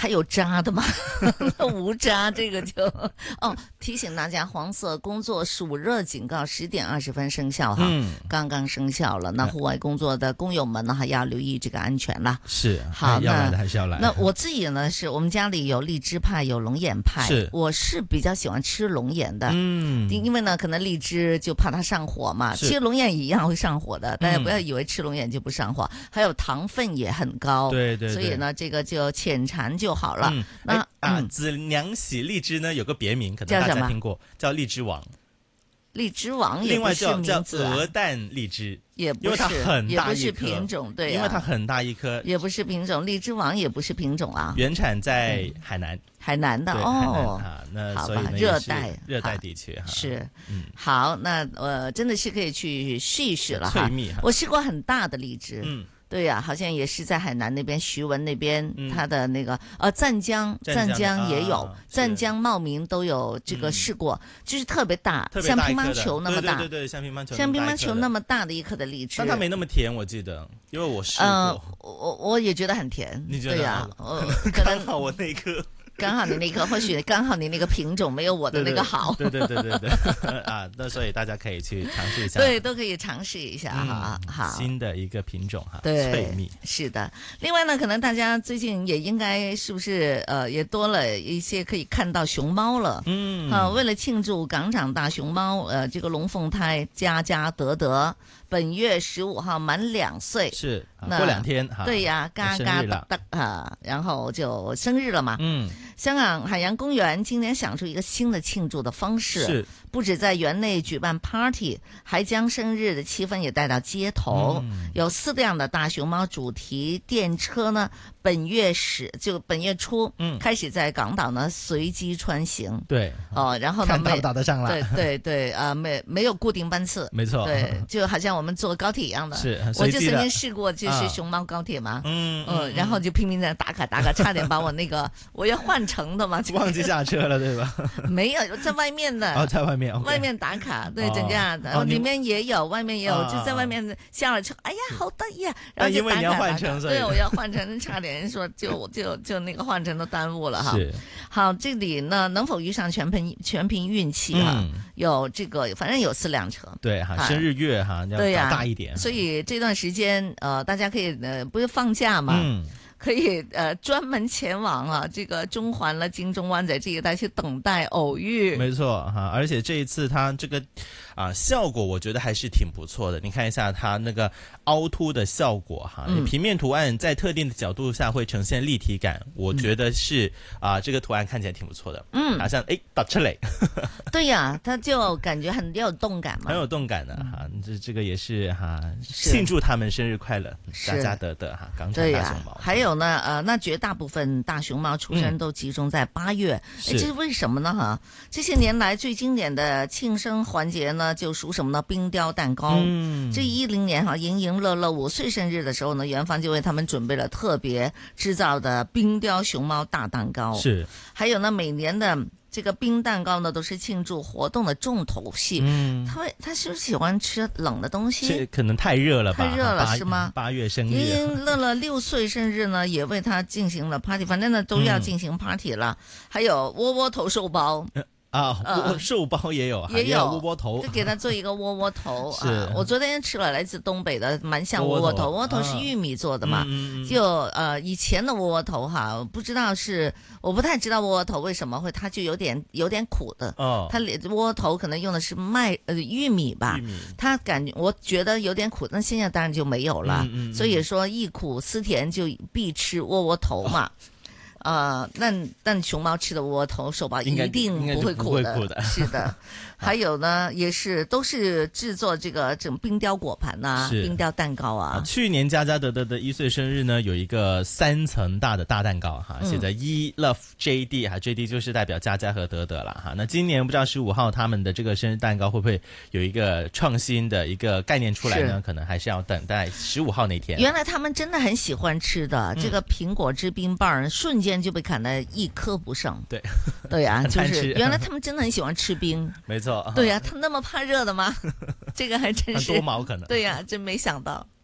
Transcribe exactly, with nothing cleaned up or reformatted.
还有渣的吗？无渣这个就哦，提醒大家，黄色工作暑热警告十点二十分生效哈，嗯，刚刚生效了。那户外工作的工友们呢，还要留意这个安全啦。 是， 好， 要来的还是要来。 那我自己呢，是我们家里有荔枝派，有龙眼派， 是， 我是比较喜欢吃龙眼的， 嗯， 因为呢，可能荔枝就怕它上火嘛，其实龙眼一样会上火的，大家不要以为吃龙眼就不上火，嗯、还有糖分也很高， 对对对， 所以呢，这个就浅尝就好了。 嗯、 那啊，嗯、子娘喜荔枝呢有个别名，可能大家听过，叫荔枝王。 荔枝王也不是名字、啊、 另外叫叫鹅蛋荔枝， 也不是， 因为它很大一颗， 也不是品种，对、啊， 因为它很大一颗， 也不是品种。荔枝王也不是品种啊， 原产在海南，嗯、 海南的哦， 啊，那所以呢热带热带地区哈， 是， 嗯， 好，那呃真的是可以去试一试了哈， 翠蜜哈， 我试过很大的荔枝， 嗯。 对呀、啊，好像也是在海南那边，徐闻那边，嗯、他的那个呃湛江，湛江也有，啊、湛江茂名都有这个试过，嗯、就是特别大， 特别大像乒乓球那么大， 对对对对，像乒乓球， 像乒乓球那么大的一颗的荔枝， 但它没那么甜，我记得，因为我试过， 呃、我我也觉得很甜， 你觉得？ 对呀、啊， 呃，刚好我那一颗。 刚好你那个，或许刚好你那个品种没有我的那个好。 对对对对对对啊，那所以大家可以去尝试一下。 对，都可以尝试一下哈、嗯。好， 新的一个品种哈， 对， 翠蜜是的。另外呢，可能大家最近也应该是不是呃，也多了一些可以看到熊猫了。嗯。啊，为了庆祝港长大熊猫呃这个龙凤胎佳佳得得，本月十五号满两岁。 是。过两天哈。 对呀，嘎嘎得得啊，然后就生日了嘛。嗯。香港海洋公园今年想出一个新的庆祝的方式， 是不止在园内举办 party， 还将生日的气氛也带到街头。嗯、有四辆的大熊猫主题电车呢，本月始就本月初，嗯，开始在港岛呢随机穿行。 对， 哦，然后呢， 看到打得上了。 对对对，啊、呃，没没有固定班次， 没错， 对，就好像我们坐高铁一样的。 是， 我就曾经试过，就是熊猫高铁嘛，啊、嗯嗯，然后就拼命在打卡打卡，差点把我那个我要换乘的嘛， 忘记下车了，对吧？ 没有，在外面的。 哦，在外面， okay、 外面打卡，对，整架，然后里面也有，外面也有， 哦、 就在外面下了车，哎呀，好得意啊！然后就打卡， 因为你要换乘， 对，我要换乘，差点说就就就那个换乘都耽误了哈。 是， 好，这里呢能否遇上全凭全凭运气哈、啊？嗯、有这个，反正有四辆车， 对哈，生日月哈，要搞大一点， 所以这段时间呃，大家可以呃，不是放假嘛？嗯。可以呃专门前往啊这个中环了、金钟、湾仔这一带去等待偶遇。 没错哈，而且这一次它这个啊效果我觉得还是挺不错的。你看一下它那个凹凸的效果哈，嗯、平面图案在特定的角度下会呈现立体感，我觉得是、嗯、啊这个图案看起来挺不错的。嗯，好像哎打出来。 对呀、啊，它就感觉很有动感嘛， 很有动感的哈。这这个也是哈，庆祝他们生日快乐，佳佳得得哈，港产大熊猫。 还有呢，呃，那绝大部分大熊猫出生都集中在八月，哎、嗯，这是为什么呢？哈，这些年来最经典的庆生环节呢，就属什么呢？冰雕蛋糕。嗯，这一零年哈，盈盈乐乐五岁生日的时候呢，园方就为他们准备了特别制造的冰雕熊猫大蛋糕。 是， 还有呢，每年的。这个冰蛋糕呢，都是庆祝活动的重头戏。嗯，他会，他是不是喜欢吃冷的东西？ 是可能太热了吧？ 太热了是吗？ 八月生日， 盈盈乐乐六岁生日呢，也为他进行了 party， 反正呢都要进行 party 了。嗯、还有窝窝头寿包。 啊，窝寿包也有， 也有窝窝头， 就给他做一个窝窝头。 是、 啊，我昨天吃了来自东北的，蛮像窝窝头。窝窝头是玉米做的嘛？嗯、就呃以前的窝窝头哈，不知道是我不太知道窝窝头为什么会它就有点有点苦的。哦，它窝窝头可能用的是麦呃玉米吧？玉米，它感觉我觉得有点苦，那现在当然就没有了。嗯嗯嗯、所以说忆苦思甜就必吃窝窝头嘛。哦呃，那但熊猫吃的窝窝头寿包一定不会苦的， 苦的是的。还有呢，也是都是制作这个这种冰雕果盘呐、啊，冰雕蛋糕啊。 啊去年佳佳得得的一岁生日呢，有一个三层大的大蛋糕哈，写着 E Love J D 哈、嗯、，J D 就是代表佳佳和得得了哈。那今年不知道十五号他们的这个生日蛋糕会不会有一个创新的一个概念出来呢？可能还是要等待十五号那天。 原来他们真的很喜欢吃的、嗯、这个苹果汁冰棒，瞬间就被砍得一颗不剩。 对， 对呀、啊，就是原来他们真的很喜欢吃冰。 没错。 对呀、啊，他那么怕热的吗？这个还真是多毛可能。 对呀、啊，真没想到。